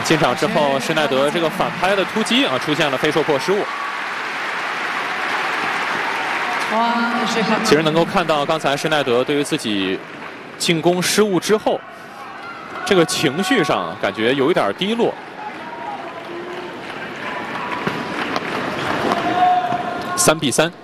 进场之后，施耐德这个反拍的突击啊，出现了非受迫失误。其实能够看到，刚才施耐德对于自己进攻失误之后，这个情绪上感觉有一点低落。3比3。